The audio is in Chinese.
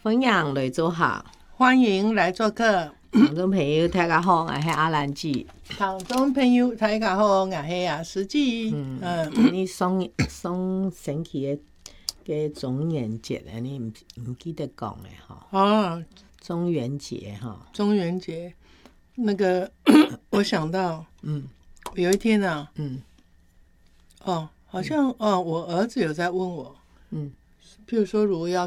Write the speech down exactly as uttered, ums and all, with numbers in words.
分享来做客， 欢迎来做客。 听众朋友大家好，我是阿兰姐。 听众朋友大家好，我是阿司机。 嗯， 嗯， 你送送神奇的嘅中元节咧，你唔唔记得讲诶哈？ 哦， 中元节哈， 中元节那个，我想到， 嗯有一天啊， 嗯哦，好像、哦，我儿子有在问我， 嗯譬如说，如果要